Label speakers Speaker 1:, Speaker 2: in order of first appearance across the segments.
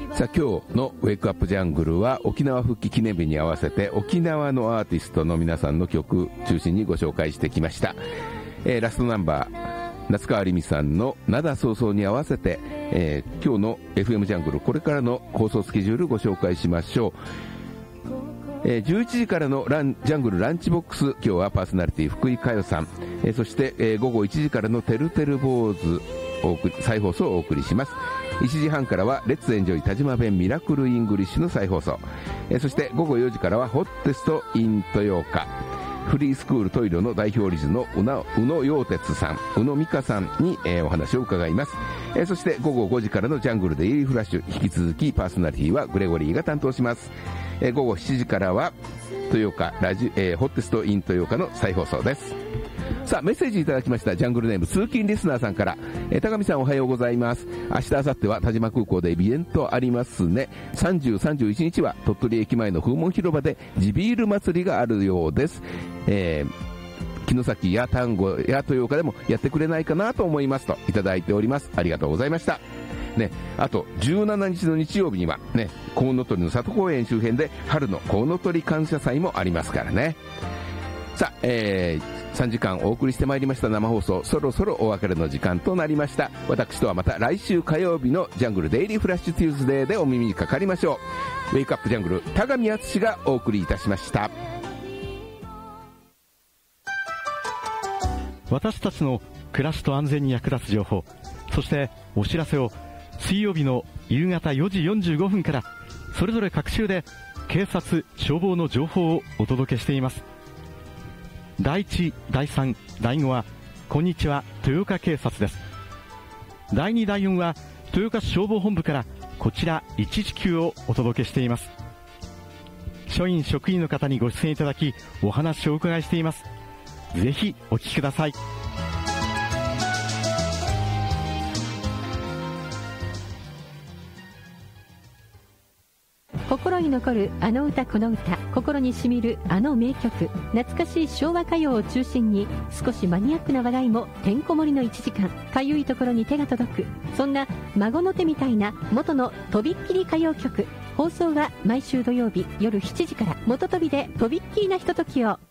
Speaker 1: さあ今日のウェイクアップジャングルは沖縄復帰記念日に合わせて沖縄のアーティストの皆さんの曲中心にご紹介してきました。ラストナンバー夏川りみさんの灘早々に合わせて、今日の FM ジャングルこれからの放送スケジュールご紹介しましょう。11時からのジャングルランチボックス、今日はパーソナリティ福井佳代さん、そして、午後1時からのてるてる坊主再放送をお送りします。1時半からはレッツエンジョイ田島弁ミラクルイングリッシュの再放送、そして午後4時からはホッテストイン豊岡フリースクールトイロの代表理事の宇野陽哲さん、宇野美香さんに、お話を伺います。そして午後5時からのジャングルデイリーフラッシュ、引き続きパーソナリティはグレゴリーが担当します。午後7時からは豊岡ホッテストイン豊岡の再放送です。さあメッセージいただきました。ジャングルネーム通勤リスナーさんから、高見さんおはようございます。明日明後日は田島空港でイベントありますね。30、31日は鳥取駅前の風門広場で地ビール祭りがあるようです。城崎や丹後や豊岡でもやってくれないかなと思いますといただいております。ありがとうございましたね。あと17日の日曜日にはね、コウノトリの里公園周辺で春のコウノトリ感謝祭もありますからね。さあ、3時間お送りしてまいりました生放送、そろそろお別れの時間となりました。私とはまた来週火曜日のジャングルデイリーフラッシュテューズデーでお耳にかかりましょう。ウェイクアップジャングル、田上敦がお送りいたしました。
Speaker 2: 私たちの暮らしと安全に役立つ情報、そしてお知らせを水曜日の夕方4時45分からそれぞれ各週で警察・消防の情報をお届けしています。第1、第3、第5はこんにちは豊岡警察です。第2、第4は豊岡市消防本部からこちら119をお届けしています。署員職員の方にご出演いただきお話をお伺いしています。ぜひお聞きください。
Speaker 3: 心に残るあの歌この歌、心にしみるあの名曲、懐かしい昭和歌謡を中心に少しマニアックな話題もてんこ盛りの1時間、かゆいところに手が届く、そんな孫の手みたいな元のとびっきり歌謡曲。放送は毎週土曜日夜7時から。元飛びでとびっきりなひとときを。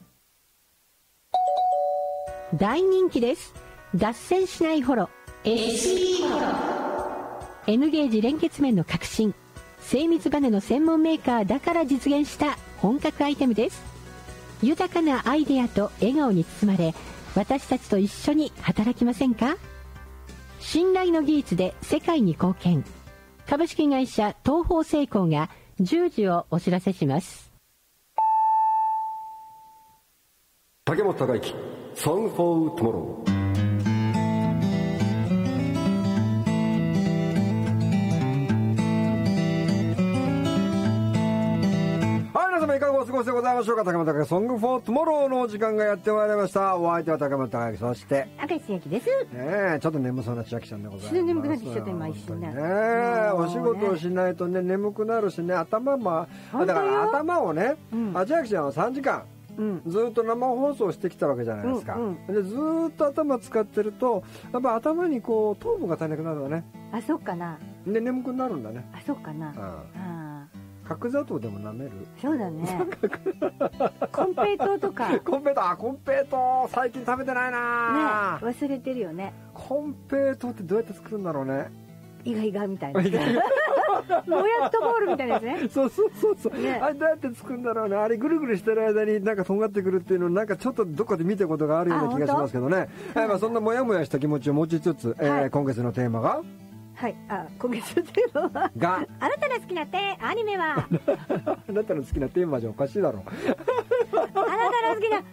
Speaker 3: 大人気です。脱線しないホロ SP ホロ、 N ゲージ連結面の革新、精密バネの専門メーカーだから実現した本格アイテムです。豊かなアイデアと笑顔に包まれ、私たちと一緒に働きませんか。信頼の技術で世界に貢献、株式会社東方成功が10時をお知らせします。
Speaker 4: 竹本孝之 Song for Tomorrow。いかがお過ごしでございましょうか。高本孝之ソングフォートゥモローの時間がやってまいりました。お相手は高本孝之、そして
Speaker 3: 明石千秋です。
Speaker 4: ちょっと眠そうな千秋ちゃんでございます。
Speaker 3: 眠くなってきちゃった今一瞬ね。
Speaker 4: お仕事をしないとね眠くなるしね、頭もだから頭をね、千秋ちゃんは3時間ずっと生放送してきたわけじゃないですか。でずっと頭使ってるとやっぱ頭にこう糖分が足りなくなるんだね。
Speaker 3: あ、そうかな。
Speaker 4: で眠くなるんだね。
Speaker 3: あ、そうかな。
Speaker 4: 角砂糖でも舐める？
Speaker 3: そうだね。コンペイトーとか。
Speaker 4: コンペイトー、コンペイトー最近食べてないな。
Speaker 3: ね、忘れてるよね。
Speaker 4: コンペイトーってどうやって作るんだろうね。
Speaker 3: イガイガみたいな。もやっとボールみたいなやつね。
Speaker 4: そうそうそうそう、ね、あれどうやって作るんだろうね。あれぐるぐるしてる間になんかとんがってくるっていうのをなんかちょっとどっかで見たことがあるような気がしますけどね。まあそんなモヤモヤした気持ちを持ちつつ、今月のテーマが
Speaker 3: はい、今月のテーマはがあなたの好きなアニメは
Speaker 4: あなたの好きなテーマじゃおかしいだろう。
Speaker 3: あなたの好きな